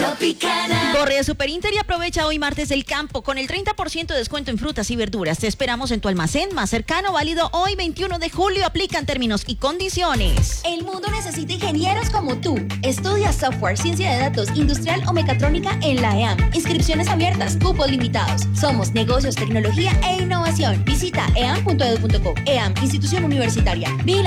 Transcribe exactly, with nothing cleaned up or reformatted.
Tropicana. Corre a Super Inter y aprovecha hoy martes del campo con el treinta por ciento de descuento en frutas y verduras. Te esperamos en tu almacén más cercano, válido hoy veintiuno de julio. Aplican términos y condiciones. El mundo necesita ingenieros como tú. Estudia software, ciencia de datos, industrial o mecatrónica en la E A M. Inscripciones abiertas, cupos limitados. Somos negocios, tecnología e innovación. Visita e a m punto e d u punto co. E A M, institución universitaria. Vigilada